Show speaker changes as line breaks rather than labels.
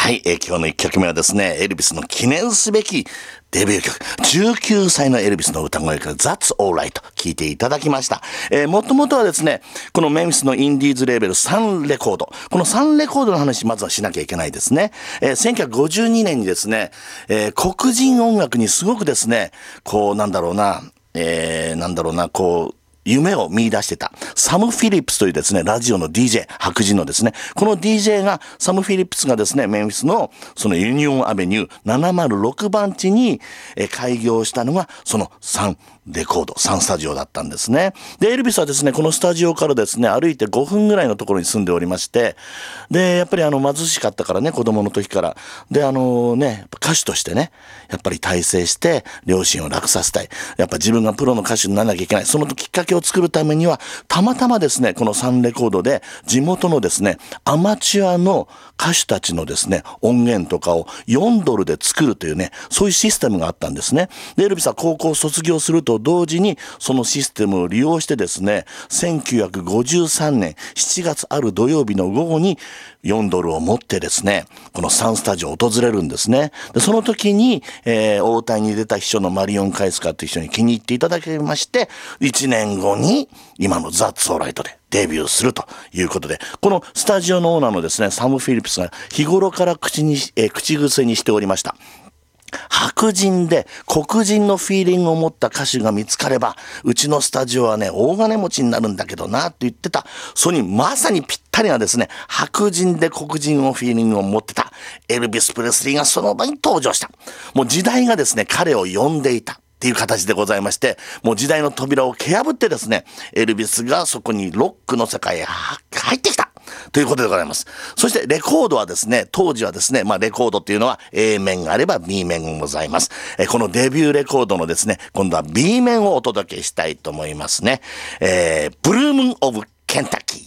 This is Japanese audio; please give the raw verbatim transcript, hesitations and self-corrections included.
はい、えー今日のいっきょくめはですね、エルビスの記念すべきデビュー曲、じゅうきゅうさいのエルビスの歌声から That's Alright 聴いていただきました。えー、もともとはですね、このメンフィスのインディーズレーベルサンレコード、このサンレコードの話まずはしなきゃいけないですね。えー、せんきゅうひゃくごじゅうにねんにですね、えー黒人音楽にすごくですね、こうなんだろうな、えー、なんだろうな、こう、夢を見出してた。サム・フィリップスというですね、ラジオの ディージェー、白人のですね、この ディージェー が、サム・フィリップスがですね、メンフィスの、そのユニオンアベニューななまるろくばん地に、えー開業したのが、そのサンレコード、サンスタジオだったんですね。で、エルビスはですね、このスタジオからですね、歩いてごふんぐらいのところに住んでおりまして、で、やっぱりあの、貧しかったからね、子供の時から。で、あのね、やっぱ歌手としてね、やっぱり大成して、両親を楽させたい。やっぱ自分がプロの歌手にならなきゃいけない。そのきっかけを作るためには、たまたまですね、このサンレコードで、地元のですね、アマチュアの歌手たちのですね、音源とかをよんドルで作るというね、そういうシステムがあったんですね。で、エルビスは高校を卒業すると同時に、そのシステムを利用してですね、せんきゅうひゃくごじゅうさんねんしちがつある土曜日の午後によんドルを持ってですね、このサンスタジオを訪れるんですね。で、その時に、えー、応対に出た秘書のマリオン・カイスカーという人に気に入っていただきまして、いちねんごに今のザッツオーライトでデビューするということで、このスタジオのオーナーのですね、サム・フィリップスが日頃から口に、えー口癖にしておりました。白人で黒人のフィーリングを持った歌手が見つかれば、うちのスタジオはね、大金持ちになるんだけどなって言ってた。それにまさにぴったりなですね、白人で黒人のフィーリングを持ってたエルビス・プレスリーがその場に登場した。もう時代がですね、彼を呼んでいた。っていう形でございまして、もう時代の扉を蹴破ってですね、エルビスがそこにロックの世界へ入ってきたということでございます。そしてレコードはですね、当時はですね、まあレコードっていうのは A 面があれば B 面がございます。えこのデビューレコードのですね、今度は B 面をお届けしたいと思いますね。えー、ブルームン・オブ・ケンタッキー。